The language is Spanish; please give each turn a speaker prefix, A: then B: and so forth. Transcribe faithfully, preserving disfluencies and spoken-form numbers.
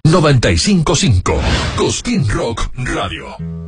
A: noventa y cinco punto cinco. Cosquín Rock Radio.